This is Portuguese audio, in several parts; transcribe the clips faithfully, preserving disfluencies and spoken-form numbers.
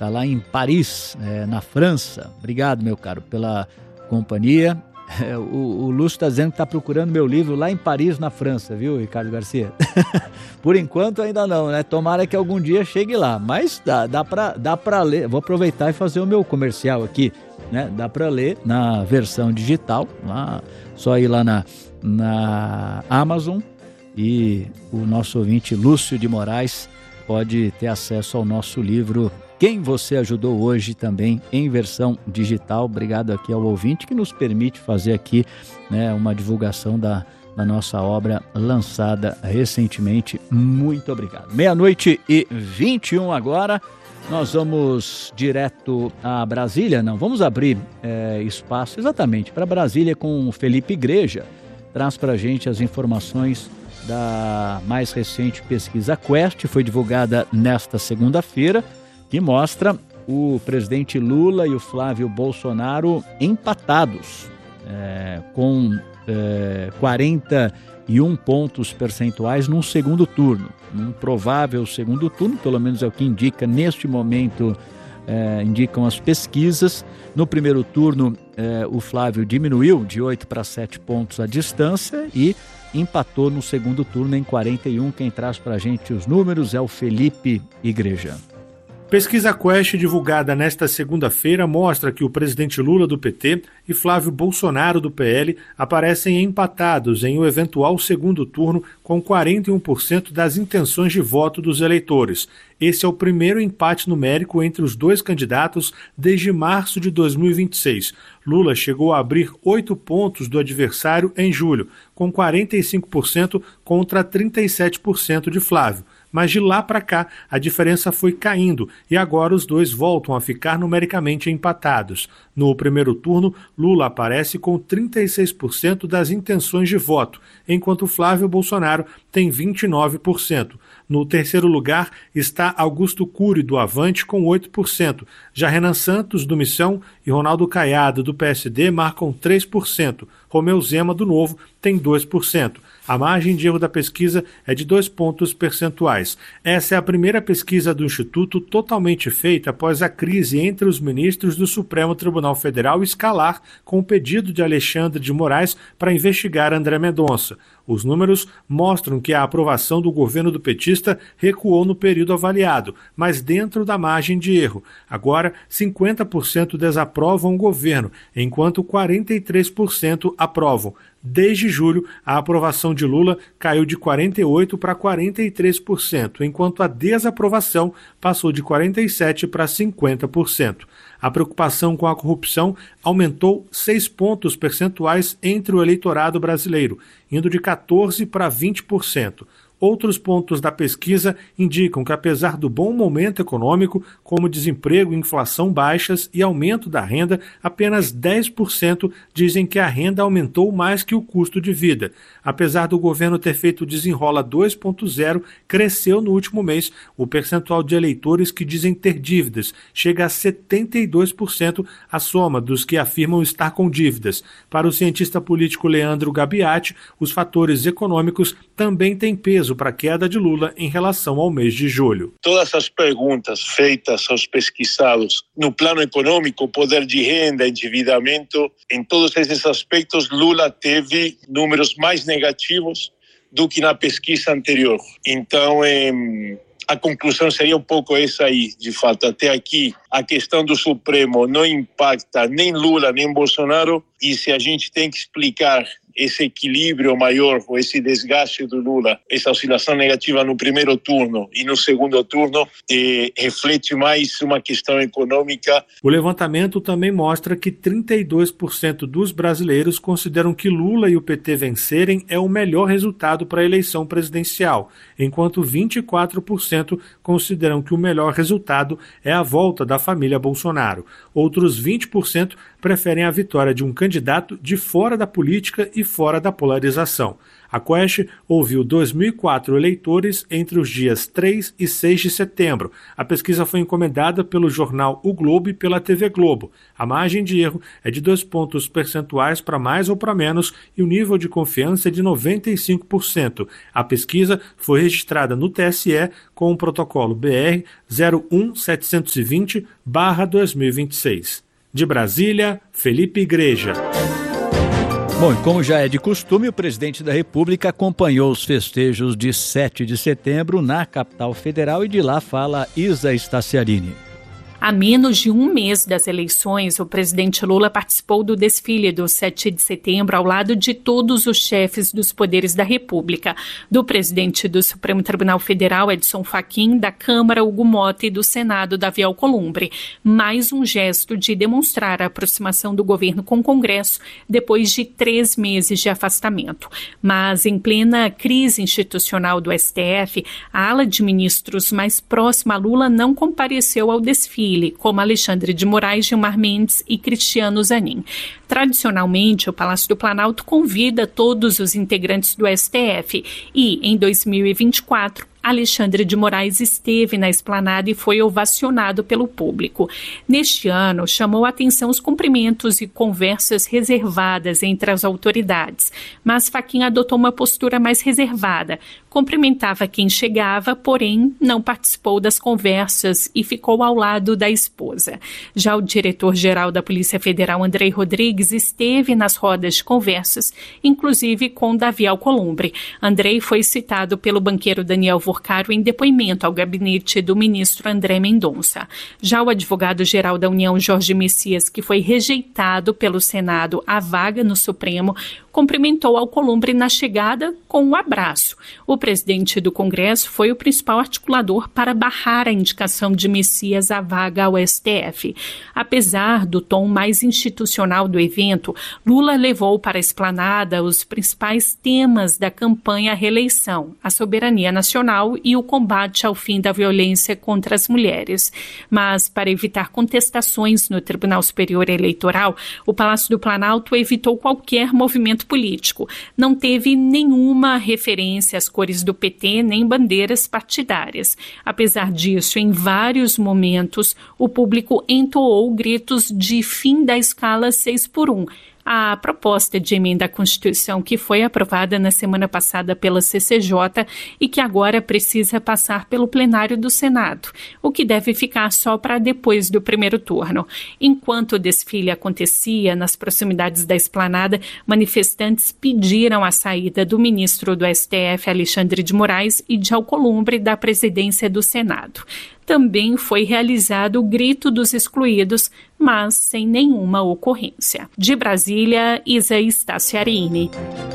está lá em Paris, é, na França. Obrigado, meu caro, pela companhia. É, o, o Lúcio está dizendo que está procurando meu livro lá em Paris, na França, viu, Ricardo Garcia? Por enquanto ainda não, né? Tomara que algum dia chegue lá, mas dá, dá para dá para ler. Vou aproveitar e fazer o meu comercial aqui, né? Dá para ler na versão digital, lá, só ir lá na, na Amazon, e o nosso ouvinte Lúcio de Moraes pode ter acesso ao nosso livro Quem Você Ajudou Hoje, também em versão digital. Obrigado aqui ao ouvinte que nos permite fazer aqui, né, uma divulgação da, da nossa obra lançada recentemente. Muito obrigado. Meia-noite e vinte e um agora. Nós vamos direto a Brasília, não, vamos abrir é, espaço exatamente para Brasília com o Felipe Igreja. Traz para a gente as informações da mais recente pesquisa Quest, foi divulgada nesta segunda-feira, que mostra o presidente Lula e o Flávio Bolsonaro empatados, é, com é, quarenta e um pontos percentuais num segundo turno, num provável segundo turno, pelo menos é o que indica neste momento, é, indicam as pesquisas. No primeiro turno, é, o Flávio diminuiu de oito para sete pontos a distância e empatou no segundo turno em quarenta e um. Quem traz para a gente os números é o Felipe Igreja. Pesquisa Quest divulgada nesta segunda-feira mostra que o presidente Lula do P T e Flávio Bolsonaro do P L aparecem empatados em um eventual segundo turno com quarenta e um por cento das intenções de voto dos eleitores. Esse é o primeiro empate numérico entre os dois candidatos desde março de dois mil e vinte e seis. Lula chegou a abrir oito pontos do adversário em julho, com quarenta e cinco por cento contra trinta e sete por cento de Flávio. Mas de lá para cá, a diferença foi caindo e agora os dois voltam a ficar numericamente empatados. No primeiro turno, Lula aparece com trinta e seis por cento das intenções de voto, enquanto Flávio Bolsonaro tem vinte e nove por cento. No terceiro lugar está Augusto Cury, do Avante, com oito por cento. Já Renan Santos, do Missão, e Ronaldo Caiado, do P S D, marcam três por cento. Romeu Zema, do Novo, tem dois por cento. A margem de erro da pesquisa é de dois pontos percentuais. Essa é a primeira pesquisa do Instituto totalmente feita após a crise entre os ministros do Supremo Tribunal Federal escalar com o pedido de Alexandre de Moraes para investigar André Mendonça. Os números mostram que a aprovação do governo do petista recuou no período avaliado, mas dentro da margem de erro. Agora, cinquenta por cento desaprovam o governo, enquanto quarenta e três por cento aprovam. Desde julho, a aprovação de Lula caiu de quarenta e oito por cento para quarenta e três por cento, enquanto a desaprovação passou de quarenta e sete por cento para cinquenta por cento. A preocupação com a corrupção aumentou seis pontos percentuais entre o eleitorado brasileiro, indo de quatorze por cento para vinte por cento. Outros pontos da pesquisa indicam que, apesar do bom momento econômico, como desemprego e inflação baixas e aumento da renda, apenas dez por cento dizem que a renda aumentou mais que o custo de vida. Apesar do governo ter feito o Desenrola dois ponto zero, cresceu no último mês o percentual de eleitores que dizem ter dívidas. Chega a setenta e dois por cento a soma dos que afirmam estar com dívidas. Para o cientista político Leandro Gabiati, os fatores econômicos também têm peso para a queda de Lula em relação ao mês de julho. Todas as perguntas feitas aos pesquisados no plano econômico, poder de renda, endividamento, em todos esses aspectos, Lula teve números mais negativos do que na pesquisa anterior. Então, eh, a conclusão seria um pouco essa aí, de fato. Até aqui, a questão do Supremo não impacta nem Lula, nem Bolsonaro, e se a gente tem que explicar esse equilíbrio maior, ou esse desgaste do Lula, essa oscilação negativa no primeiro turno e no segundo turno, eh, reflete mais uma questão econômica. O levantamento também mostra que trinta e dois por cento dos brasileiros consideram que Lula e o P T vencerem é o melhor resultado para a eleição presidencial, enquanto vinte e quatro por cento consideram que o melhor resultado é a volta da família Bolsonaro. Outros vinte por cento preferem a vitória de um candidato de fora da política e fora da polarização. A Quest ouviu dois mil e quatro eleitores entre os dias três e seis de setembro. A pesquisa foi encomendada pelo jornal O Globo e pela T V Globo. A margem de erro é de dois pontos percentuais para mais ou para menos e o nível de confiança é de noventa e cinco por cento. A pesquisa foi registrada no T S E com o protocolo B R zero um setecentos e vinte barra dois mil e vinte e seis. De Brasília, Felipe Igreja. Bom, e como já é de costume, o presidente da República acompanhou os festejos de sete de setembro na capital federal e de lá fala Isa Staciarini. Há menos de um mês das eleições, o presidente Lula participou do desfile do sete de setembro ao lado de todos os chefes dos poderes da República, do presidente do Supremo Tribunal Federal, Edson Fachin, da Câmara, Hugo Motta, e do Senado, Davi Alcolumbre. Mais um gesto de demonstrar a aproximação do governo com o Congresso depois de três meses de afastamento. Mas, em plena crise institucional do S T F, a ala de ministros mais próxima a Lula não compareceu ao desfile, como Alexandre de Moraes, Gilmar Mendes e Cristiano Zanin. Tradicionalmente, o Palácio do Planalto convida todos os integrantes do S T F e, em dois mil e vinte e quatro, Alexandre de Moraes esteve na esplanada e foi ovacionado pelo público. Neste ano, chamou a atenção os cumprimentos e conversas reservadas entre as autoridades, mas Fachin adotou uma postura mais reservada. Cumprimentava quem chegava, porém não participou das conversas e ficou ao lado da esposa. Já o diretor-geral da Polícia Federal, Andrei Rodrigues, esteve nas rodas de conversas, inclusive com Davi Alcolumbre. Andrei foi citado pelo banqueiro Daniel Vorcaro em depoimento ao gabinete do ministro André Mendonça. Já o advogado-geral da União, Jorge Messias, que foi rejeitado pelo Senado à vaga no Supremo, cumprimentou Alcolumbre na chegada com um abraço. O presidente do Congresso foi o principal articulador para barrar a indicação de Messias à vaga ao S T F. Apesar do tom mais institucional do evento, Lula levou para a esplanada os principais temas da campanha à reeleição, a soberania nacional e o combate ao fim da violência contra as mulheres. Mas, para evitar contestações no Tribunal Superior Eleitoral, o Palácio do Planalto evitou qualquer movimento político. Não teve nenhuma referência às cores do P T nem bandeiras partidárias. Apesar disso, em vários momentos, o público entoou gritos de fim da escala seis por um. A proposta de emenda à Constituição que foi aprovada na semana passada pela C C J e que agora precisa passar pelo plenário do Senado, o que deve ficar só para depois do primeiro turno. Enquanto o desfile acontecia nas proximidades da esplanada, manifestantes pediram a saída do ministro do S T F, Alexandre de Moraes, e de Alcolumbre da presidência do Senado. Também foi realizado o Grito dos Excluídos, mas sem nenhuma ocorrência. De Brasília, Isa Staciarini.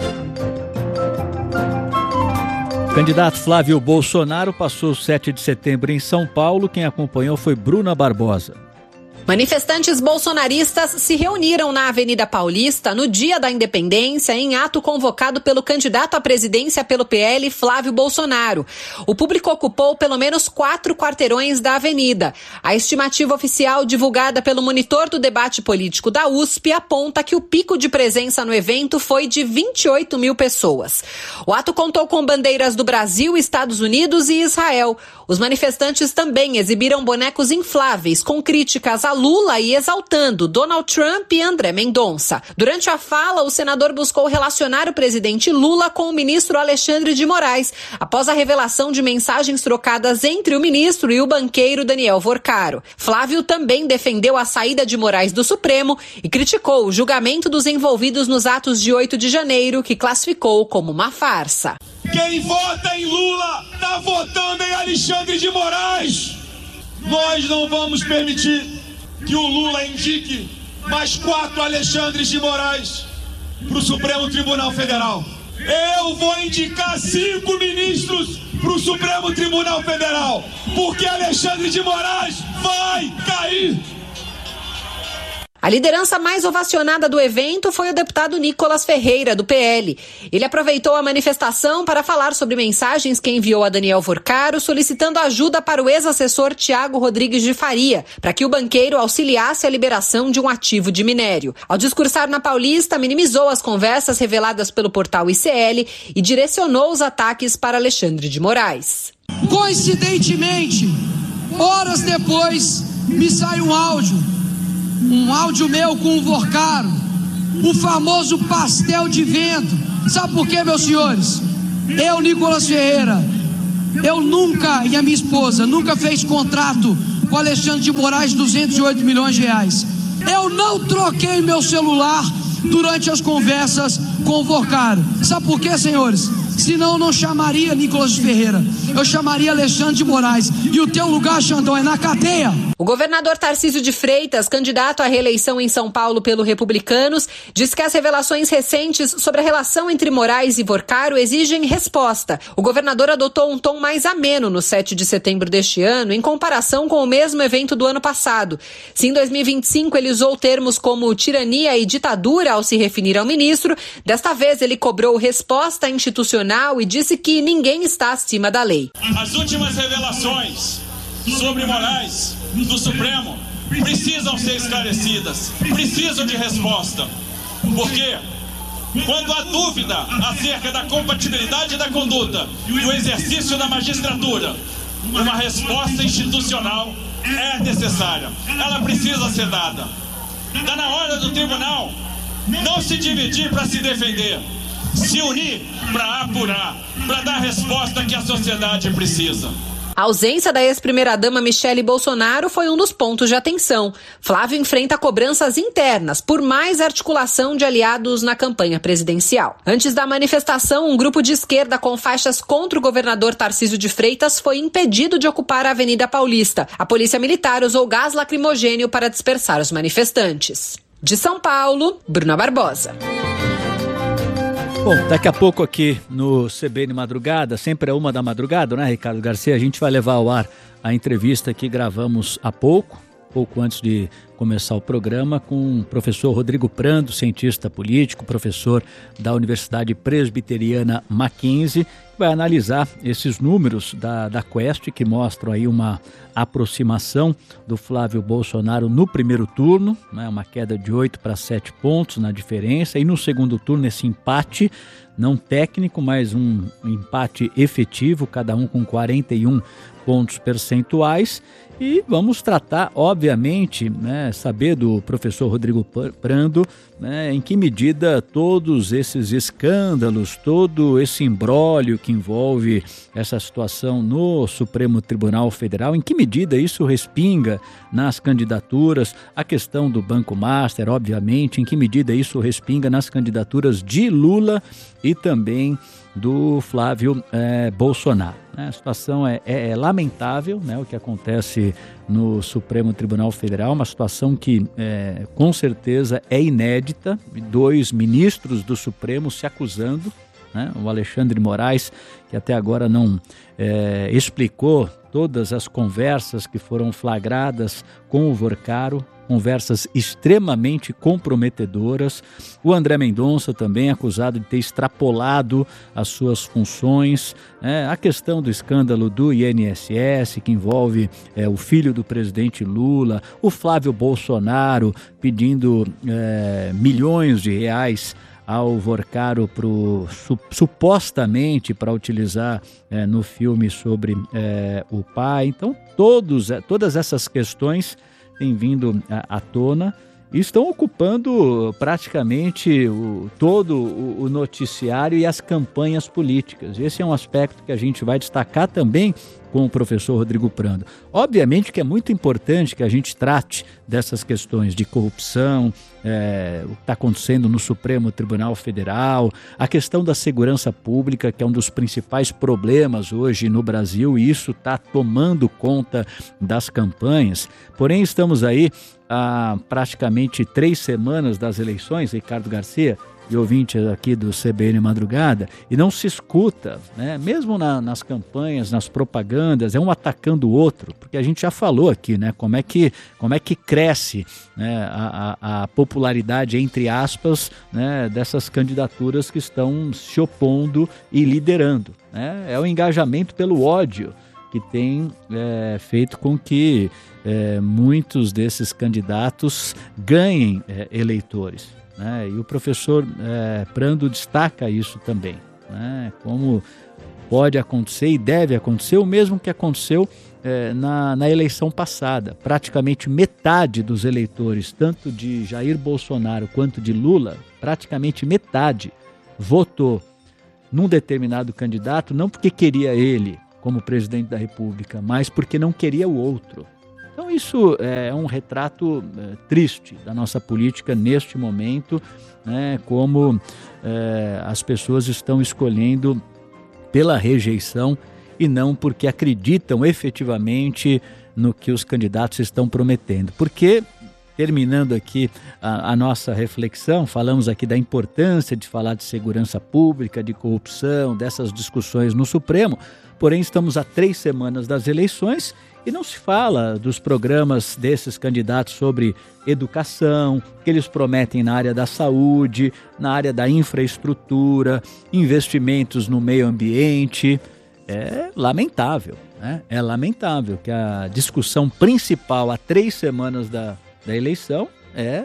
O candidato Flávio Bolsonaro passou o sete de setembro em São Paulo. Quem acompanhou foi Bruna Barbosa. Manifestantes bolsonaristas se reuniram na Avenida Paulista no dia da independência em ato convocado pelo candidato à presidência pelo P L, Flávio Bolsonaro. O público ocupou pelo menos quatro quarteirões da avenida. A estimativa oficial divulgada pelo monitor do debate político da U S P aponta que o pico de presença no evento foi de vinte e oito mil pessoas. O ato contou com bandeiras do Brasil, Estados Unidos e Israel. Os manifestantes também exibiram bonecos infláveis com críticas a Lula e exaltando Donald Trump e André Mendonça. Durante a fala, o senador buscou relacionar o presidente Lula com o ministro Alexandre de Moraes, após a revelação de mensagens trocadas entre o ministro e o banqueiro Daniel Vorcaro. Flávio também defendeu a saída de Moraes do Supremo e criticou o julgamento dos envolvidos nos atos de oito de janeiro, que classificou como uma farsa. Quem vota em Lula está votando em Alexandre de Moraes. Nós não vamos permitir que o Lula indique mais quatro Alexandres de Moraes para o Supremo Tribunal Federal. Eu vou indicar cinco ministros para o Supremo Tribunal Federal, porque Alexandre de Moraes vai cair. A liderança mais ovacionada do evento foi o deputado Nicolas Ferreira, do P L. Ele aproveitou a manifestação para falar sobre mensagens que enviou a Daniel Vorcaro, solicitando ajuda para o ex-assessor Tiago Rodrigues de Faria, para que o banqueiro auxiliasse a liberação de um ativo de minério. Ao discursar na Paulista, minimizou as conversas reveladas pelo portal I C L e direcionou os ataques para Alexandre de Moraes. Coincidentemente, horas depois, me sai um áudio, um áudio meu com o Vorcaro, o famoso pastel de vento. Sabe por quê, meus senhores? Eu, Nicolas Ferreira, eu nunca, e a minha esposa, nunca fez contrato com Alexandre de Moraes de duzentos e oito milhões de reais. Eu não troquei meu celular durante as conversas com o Vorcaro. Sabe por quê, senhores? Senão eu não chamaria Nicolas Ferreira, eu chamaria Alexandre de Moraes. E o teu lugar, Xandão, é na cadeia. O governador Tarcísio de Freitas, candidato à reeleição em São Paulo pelo Republicanos, diz que as revelações recentes sobre a relação entre Moraes e Vorcaro exigem resposta. O governador adotou um tom mais ameno no sete de setembro deste ano, em comparação com o mesmo evento do ano passado. Se em dois mil e vinte e cinco ele usou termos como tirania e ditadura ao se referir ao ministro, desta vez ele cobrou resposta institucional e disse que ninguém está acima da lei. As últimas revelações sobre Moraes do Supremo precisam ser esclarecidas, precisam de resposta. Porque quando há dúvida acerca da compatibilidade da conduta e o exercício da magistratura, uma resposta institucional é necessária. Ela precisa ser dada. Está na hora do tribunal não se dividir para se defender, se unir para apurar, para dar a resposta que a sociedade precisa. A ausência da ex-primeira-dama Michele Bolsonaro foi um dos pontos de atenção. Flávio enfrenta cobranças internas por mais articulação de aliados na campanha presidencial. Antes da manifestação, um grupo de esquerda com faixas contra o governador Tarcísio de Freitas foi impedido de ocupar a Avenida Paulista. A polícia militar usou gás lacrimogênio para dispersar os manifestantes. De São Paulo, Bruna Barbosa. Bom, daqui a pouco aqui no C B N Madrugada, sempre é uma da madrugada, né, Ricardo Garcia? A gente vai levar ao ar a entrevista que gravamos há pouco, pouco antes de começar o programa, com o professor Rodrigo Prando, cientista político, professor da Universidade Presbiteriana Mackenzie, que vai analisar esses números da, da Quest, que mostram aí uma aproximação do Flávio Bolsonaro no primeiro turno, né, uma queda de oito para sete pontos na diferença, e no segundo turno esse empate, não técnico, mas um empate efetivo, cada um com quarenta e um pontos percentuais. E vamos tratar, obviamente, né, saber do professor Rodrigo Prando, né, em que medida todos esses escândalos, todo esse imbróglio que envolve essa situação no Supremo Tribunal Federal, em que medida isso respinga nas candidaturas, a questão do Banco Master, obviamente, em que medida isso respinga nas candidaturas de Lula e também do Flávio eh, Bolsonaro. A situação é, é, é lamentável, né, o que acontece no Supremo Tribunal Federal, uma situação que é, com certeza é inédita, dois ministros do Supremo se acusando, né, o Alexandre de Moraes, que até agora não é, explicou todas as conversas que foram flagradas com o Vorcaro, conversas extremamente comprometedoras. O André Mendonça também acusado de ter extrapolado as suas funções. É, a questão do escândalo do I N S S, que envolve é, o filho do presidente Lula, o Flávio Bolsonaro pedindo é, milhões de reais ao Vorcaro pro, su, supostamente para utilizar é, no filme sobre é, o pai. Então, todos, todas essas questões têm vindo à, à tona e estão ocupando praticamente o, todo o, o noticiário e as campanhas políticas. Esse é um aspecto que a gente vai destacar também com o professor Rodrigo Prando. Obviamente que é muito importante que a gente trate dessas questões de corrupção, é, o que está acontecendo no Supremo Tribunal Federal, a questão da segurança pública, que é um dos principais problemas hoje no Brasil, e isso está tomando conta das campanhas. Porém, estamos aí há praticamente três semanas das eleições, Ricardo Garcia, e ouvinte aqui do C B N Madrugada, e não se escuta, né? Mesmo na, nas campanhas, nas propagandas, é um atacando o outro, porque a gente já falou aqui, né? Como é que, como é que cresce, né, a, a, a popularidade, entre aspas, né, dessas candidaturas que estão se opondo e liderando, né? É o engajamento pelo ódio que tem é, feito com que é, muitos desses candidatos ganhem é, eleitores, né? E o professor é, Prando destaca isso também, né? Como pode acontecer e deve acontecer o mesmo que aconteceu é, na, na eleição passada. Praticamente metade dos eleitores, tanto de Jair Bolsonaro quanto de Lula, praticamente metade votou num determinado candidato, não porque queria ele como presidente da República, mas porque não queria o outro. Então isso é um retrato é, triste da nossa política neste momento, né, como é, as pessoas estão escolhendo pela rejeição e não porque acreditam efetivamente no que os candidatos estão prometendo. Porque, terminando aqui a, a nossa reflexão, falamos aqui da importância de falar de segurança pública, de corrupção, dessas discussões no Supremo, porém estamos a três semanas das eleições e não se fala dos programas desses candidatos sobre educação, que eles prometem na área da saúde, na área da infraestrutura, investimentos no meio ambiente. É lamentável, né? É lamentável que a discussão principal a três semanas da, da eleição é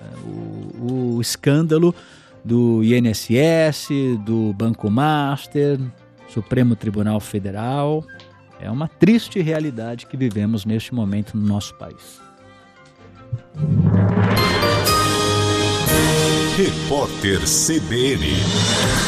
o, o escândalo do I N S S, do Banco Master, Supremo Tribunal Federal. É uma triste realidade que vivemos neste momento no nosso país. Repórter C B N.